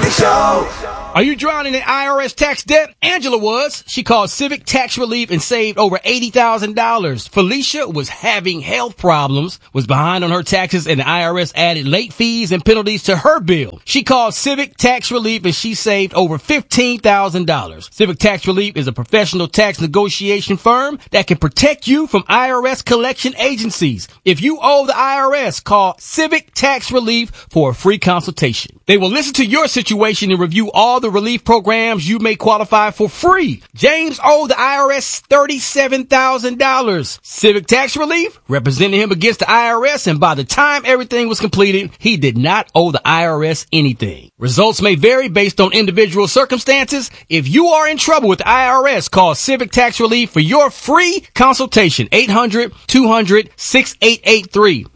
Show. Are you drowning in IRS tax debt? Angela was. She called Civic Tax Relief and saved over $80,000. Felicia was having health problems, was behind on her taxes, and the IRS added late fees and penalties to her bill. She called Civic Tax Relief and she saved over $15,000. Civic Tax Relief is a professional tax negotiation firm that can protect you from IRS collection agencies. If you owe the IRS, call Civic Tax Relief for a free consultation. They will listen to your situation and review all the relief programs you may qualify for free. James owed the IRS $37,000. Civic Tax Relief represented him against the IRS, and by the time everything was completed, he did not owe the IRS anything. Results may vary based on individual circumstances. If you are in trouble with the IRS, call Civic Tax Relief for your free consultation. 800-200-6883.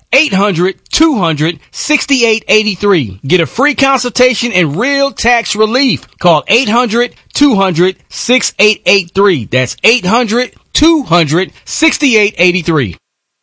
800-200-6883. Get a free consultation and real tax relief. Call 800-200-6883. That's 800-200-6883.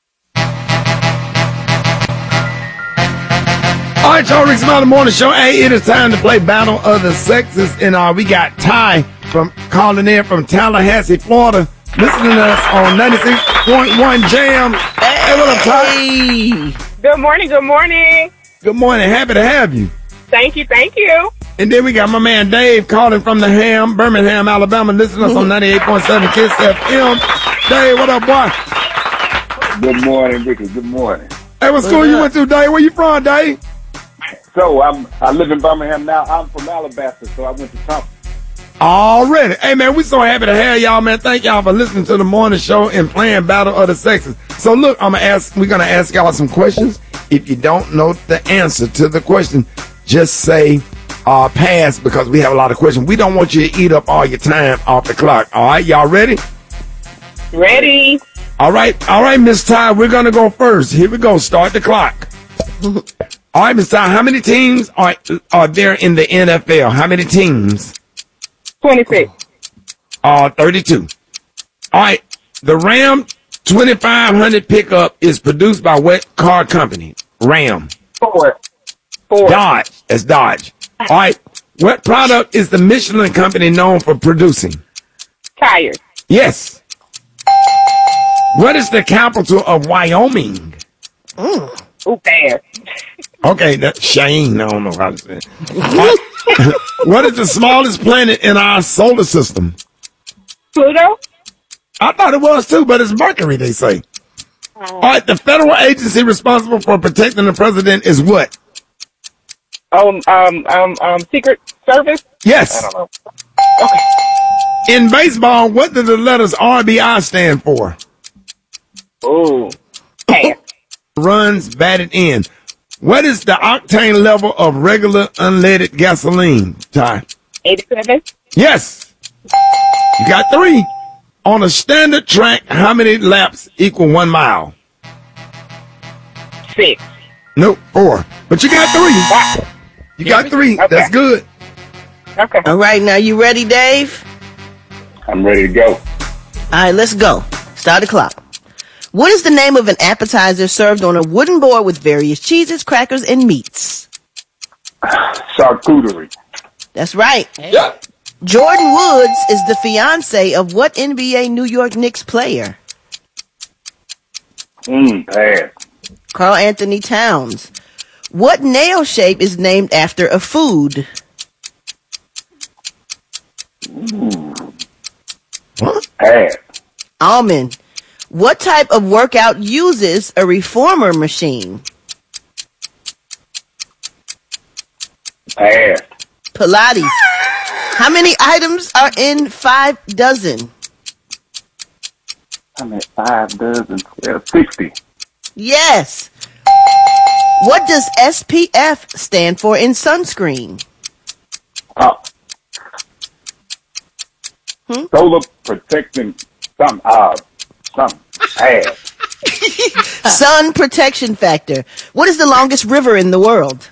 All right, y'all, Rick Smiley Morning Show. Hey, it is time to play Battle of the Sexes. And we got Ty from calling in from Tallahassee, Florida, listening to us on 96.1 Jam. Hey, what up, Ty? Good morning, good morning. Good morning. Happy to have you. Thank you, thank you. And then we got my man Dave calling from the Ham, Birmingham, Alabama, listening to us on 98.7 Kiss FM. Dave, what up, boy? Good morning, Ricky. Good morning. Hey, what school you went to, Dave? Where you from, Dave? So, I live in Birmingham now. I'm from Alabama, so I went to Thompson. Already. Hey, man, we so happy to have y'all, man. Thank y'all for listening to the morning show and playing Battle of the Sexes. So, look, we're going to ask y'all some questions. If you don't know the answer to the question, just say pass, because we have a lot of questions. We don't want you to eat up all your time off the clock. All right, y'all ready? Ready. All right, Miss Ty, we're going to go first. Here we go. Start the clock. All right, Miss Ty, how many teams are there in the NFL? How many teams? 26. 32. All right. The Ram 2500 pickup is produced by what car company? Ram. Ford. Dodge. That's Dodge. All right. What product is the Michelin company known for producing? Tires. Yes. What is the capital of Wyoming? Ooh, bad. Okay, that's Cheyenne. I don't know how to say it. What is the smallest planet in our solar system? Pluto? I thought it was too, but it's Mercury, they say. All right, the federal agency responsible for protecting the president is what? Secret Service? Yes. I don't know. Okay. In baseball, what do the letters RBI stand for? Ooh. Pass. Runs batted in. What is the octane level of regular unleaded gasoline, Ty? 87. Yes. You got 3. On a standard track, how many laps equal 1 mile? 6. Nope, 4. But you got 3. You got 3. Okay. That's good. Okay. All right, now you ready, Dave? I'm ready to go. All right, let's go. Start the clock. What is the name of an appetizer served on a wooden board with various cheeses, crackers, and meats? Charcuterie. That's right. Yeah. Jordan Woods is the fiance of what NBA New York Knicks player? Pass. Karl Anthony Towns. What nail shape is named after a food? What? Pass. Almond. What type of workout uses a reformer machine? Pass. Pilates. How many items are in 5 dozen? I'm at 5 dozen, 12, 60. Yes. What does SPF stand for in sunscreen? Solar protecting something. Pass. Sun protection factor. What is the longest river in the world?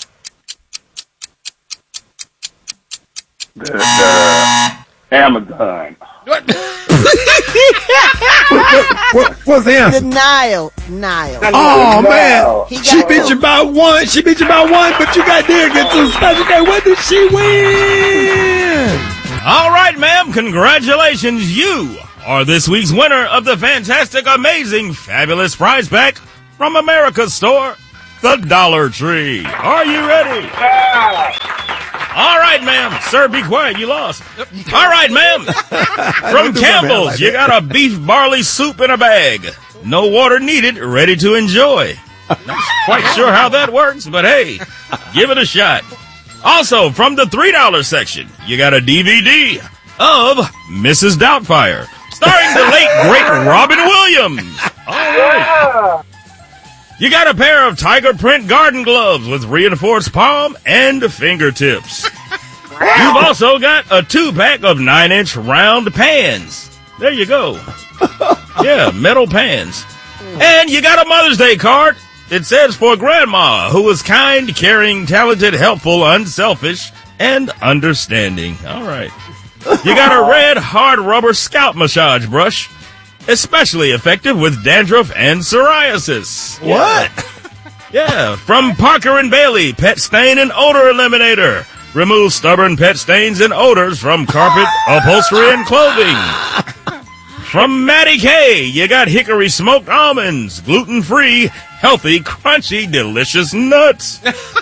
The Amazon. What's the answer? The Nile. Nile. Oh, man. He got She beat two. you by one. She beat you by one, but you got there get to the special day. What did she win? All right, ma'am. Congratulations. You are this week's winner of the fantastic, amazing, fabulous prize pack from America's store, the Dollar Tree. Are you ready? All right, ma'am. Sir, be quiet. You lost. All right, ma'am. From Campbell's, you got a beef barley soup in a bag. No water needed, ready to enjoy. Not quite sure how that works, but hey, give it a shot. Also, from the $3 section, you got a DVD of Mrs. Doubtfire, starring the late, great Robin Williams. All right. You got a pair of tiger print garden gloves with reinforced palm and fingertips. You've also got a 2-pack of 9-inch round pans. There you go. Yeah, metal pans. And you got a Mother's Day card. It says for Grandma, who was kind, caring, talented, helpful, unselfish, and understanding. All right. You got a red hard rubber scalp massage brush. Especially effective with dandruff and psoriasis. What? Yeah, from Parker & Bailey, Pet Stain and Odor Eliminator. Remove stubborn pet stains and odors from carpet, upholstery, and clothing. From Matty K, you got hickory smoked almonds, gluten-free, healthy, crunchy, delicious nuts.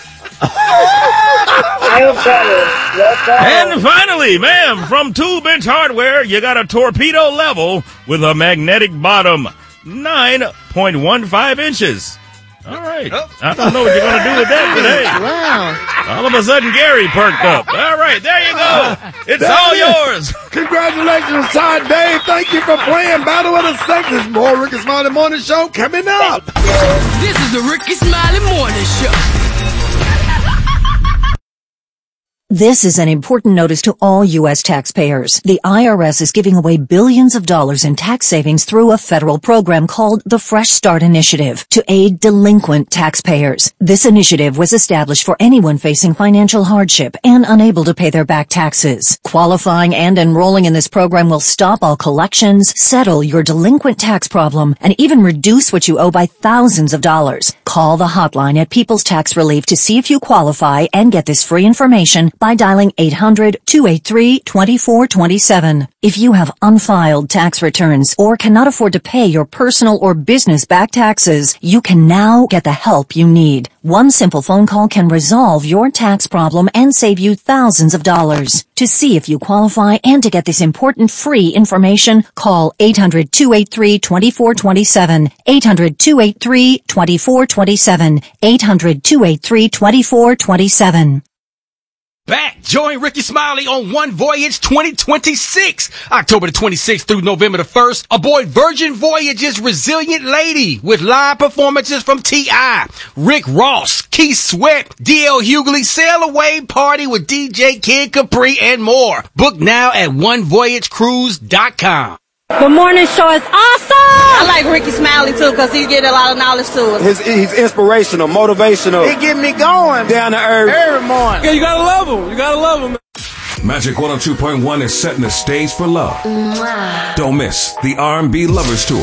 And finally, ma'am, from Tool Bench Hardware, you got a torpedo level with a magnetic bottom, 9.15 inches. All right. I don't know what you're going to do with that today. Wow. All of a sudden, Gary perked up. All right, there you go. It's all yours. Congratulations, Todd Dave. Thank you for playing Battle of the Sexes. More Ricky Smiley Morning Show coming up. This is the Ricky Smiley Morning Show. This is an important notice to all U.S. taxpayers. The IRS is giving away billions of dollars in tax savings through a federal program called the Fresh Start Initiative to aid delinquent taxpayers. This initiative was established for anyone facing financial hardship and unable to pay their back taxes. Qualifying and enrolling in this program will stop all collections, settle your delinquent tax problem, and even reduce what you owe by thousands of dollars. Call the hotline at People's Tax Relief to see if you qualify and get this free information by dialing 800-283-2427. If you have unfiled tax returns or cannot afford to pay your personal or business back taxes, you can now get the help you need. One simple phone call can resolve your tax problem and save you thousands of dollars. To see if you qualify and to get this important free information, call 800-283-2427. 800-283-2427. 800-283-2427. Back. Join Ricky Smiley on One Voyage 2026. October the 26th through November the 1st. Aboard Virgin Voyage's Resilient Lady with live performances from T.I., Rick Ross, Keith Sweat, D.L. Hughley, Sail Away Party with DJ Kid Capri, and more. Book now at onevoyagecruise.com. The morning show is awesome! I like Ricky Smiley too because he get a lot of knowledge to us. He's inspirational, motivational. He get me going. Down to earth. Every morning. Yeah, you gotta love him. You gotta love him. Magic 102.1 is setting the stage for love. Don't miss the R&B Lovers Tour.